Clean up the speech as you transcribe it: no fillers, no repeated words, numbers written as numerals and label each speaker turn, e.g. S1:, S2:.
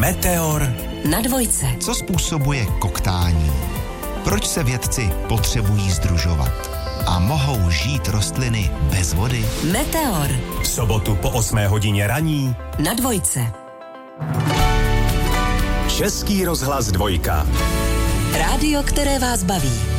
S1: Meteor
S2: na dvojce.
S3: Co způsobuje koktání? Proč se vědci potřebují sdružovat? A mohou žít rostliny bez vody?
S2: Meteor.
S1: V sobotu po 8 hodině raní
S2: Na dvojce.
S1: Český rozhlas 2.
S2: Rádio, které vás baví.